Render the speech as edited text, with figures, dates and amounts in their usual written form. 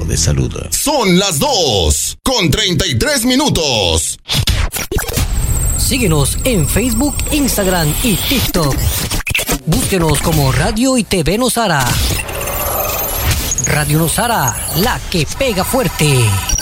de salud. Son las 2:33. Síguenos en Facebook, Instagram y TikTok. Búsquenos como Radio y TV Nosara. Radio Nosara, la que pega fuerte.